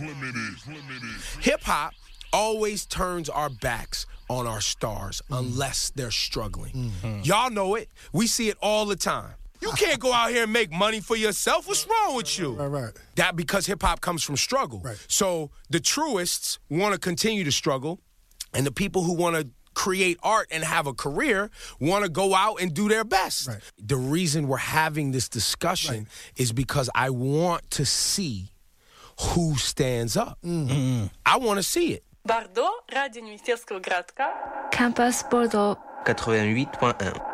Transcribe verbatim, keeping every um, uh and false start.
Hip-hop always turns our backs on our stars mm. unless they're struggling. Mm-hmm. Y'all know it. We see it all the time. You can't go out here and make money for yourself. What's wrong with you? Right, right. That because hip-hop comes from struggle. Right. So the truists want to continue to struggle, and the people who want to create art and have a career want to go out and do their best. Right. The reason we're having this discussion right. is because I want to see who stands up. Mm-hmm. I want to see it. Bordeaux, Radio Университетского городка. Campus Bordeaux. quatre-vingt-huit point un.